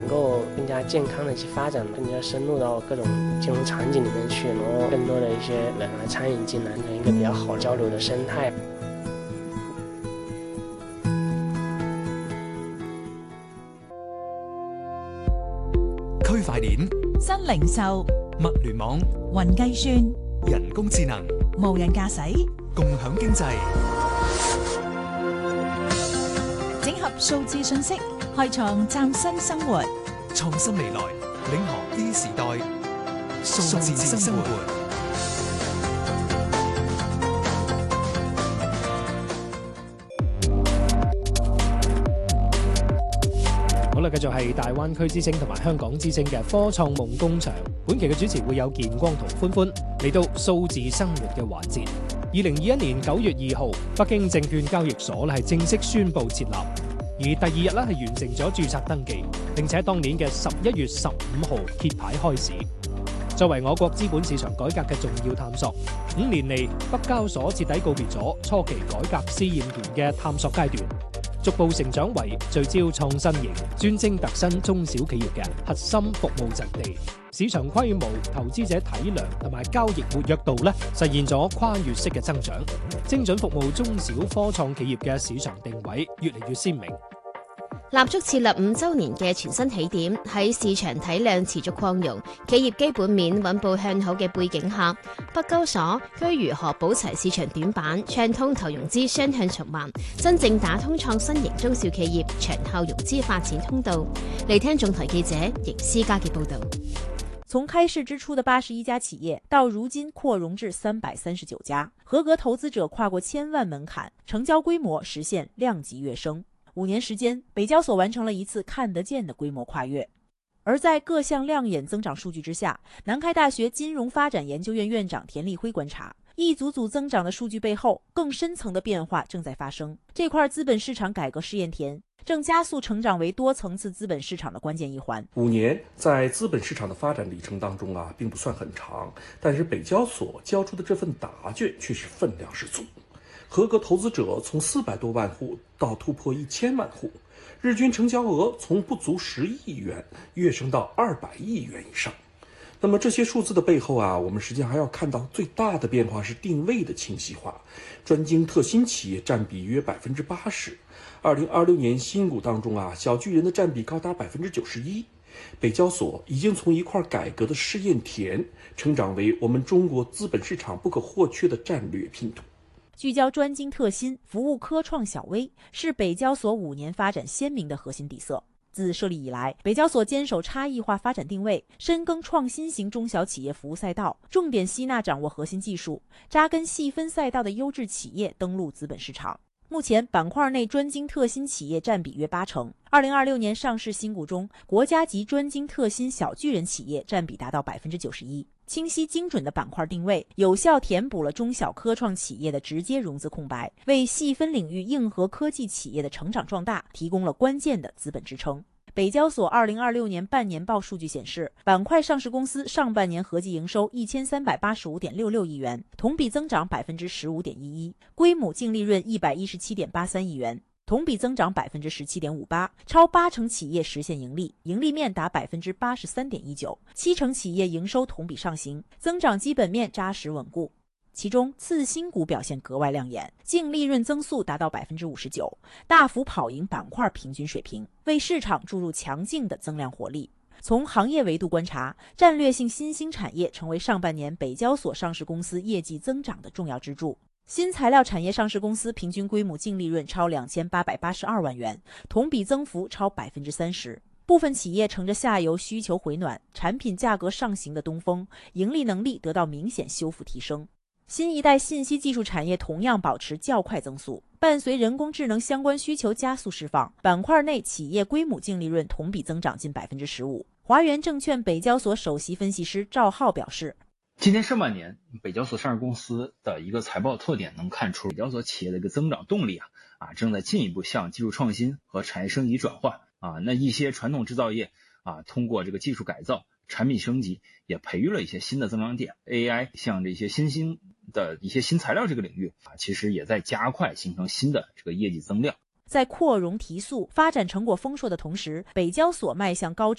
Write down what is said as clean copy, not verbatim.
能够更加健康的去发展，更加深入到各种金融场景里面去，然后更多的一些人来参与进来，一个比较好交流的生态。 區塊鏈、 新零售、 物聯網、 雲計算、 人工智能、 無人駕駛、 共享經濟， 整合數字信息，開創嶄新生活。 創新未來，領航 E 時代，數字生活。 好啦，繼續係大灣區之聲同埋香港之聲嘅科創夢工場。本期嘅主持會有健光同歡歡，嚟到數字生活嘅環節。2021年9月2號，北京證券交易所係正式宣布設立，而第2日咧係完成咗註冊登記，並且當年嘅11月15號揭牌開市。作為我國資本市場改革嘅重要探索，5年嚟北交所徹底告別咗初期改革試驗田嘅探索階段，逐步成長為聚焦創新型、專精特新中小企業嘅核心服務陣地。市場規模、投資者體量同埋交易活躍度咧，實現咗跨越式嘅增長。精準服務中小科創企業嘅市場定位越嚟越鮮明。 立足設立5週年嘅全新起點，喺市場體量持續擴容、企業基本面穩步向好嘅背景下，北交所居如何保齊市場短板，暢通投融資雙向循環，真正打通創新型中小企業長效融資發展通道。嚟聽總台記者邢思嘉嘅報導。 從開市之初的81家企業，到如今擴容至339家，合格投資者跨過1000萬門檻，成交規模實現量級躍升。5年時間，北交所完成了一次看得見的規模跨越。而在各項亮眼增長數據之下，南開大學金融發展研究院院長田立輝觀察，一組組增長的數據背後，更深層的變化正在發生。這塊資本市場改革試驗田正加速成長為多層次資本市場的關鍵一環。 5年在資本市場的發展里程當中並不算很長，但是北交所交出的這份答卷卻是分量十足。合格投資者從400多萬戶到突破1000萬戶，日均成交額從不足10億元躍升到200億元以上。那麼這些數字的背後我們實際上還要看到最大的變化是定位的清晰化，專精特新企業佔比約80%。2026年新股當中小巨人的佔比高達91%。北交所已經從一塊改革的試驗田，成長為我們中國資本市場不可或缺的戰略拼圖。 聚焦專精特新，服務科創小微，是北交所5年發展鮮明的核心底色。自設立以來，北交所堅守差異化發展定位，深耕創新型中小企業服務賽道，重點吸納掌握核心技術，扎根細分賽道的優質企業登陸資本市場。目前板塊內專精特新企業佔比約80%。2026年上市新股中，國家級專精特新小巨人企業佔比達到91%。清晰精準的板塊定位，有效填補了中小科創企業的直接融資空白，為細分領域硬核科技企業的成長壯大提供了關鍵的資本支撐。北交所2026年半年報數據顯示，板塊上市公司上半年合計營收1385.66億元，同比增長15.11%，歸母淨利潤117.83億元，同比增長17.58%，超80%企業實現盈利，盈利面達83.19%，70%企業營收同比上行，增長基本面扎實穩固。其中次新股表現格外亮眼，淨利潤增速達到59%，大幅跑贏板塊平均水平，為市場注入強勁的增量活力。從行業維度觀察，戰略性新興產業成為上半年北交所上市公司業績增長的重要支柱。新材料產業上市公司平均歸母淨利潤超2882萬元，同比增幅超30%。部分企業乘着下游需求回暖、產品價格上行的東風，盈利能力得到明顯修復提升。新一代信息技術產業同樣保持較快增速，伴隨人工智能相關需求加速釋放，板塊內企業歸母淨利潤同比增長近15%。華源證券北交所首席分析師趙浩表示， 今年上半年北交所上市公司的一個財報特點能看出北交所企業的一個增長動力正在進一步向技術創新和產業升級轉換那一些傳統製造業通過這個技術改造、產品升級，也培育了一些新的增長點。AI 像這些新興的一些新材料這個領域其實也在加快形成新的這個業績增量。 在扩容提速、发展成果丰硕的同时，北交所迈向高质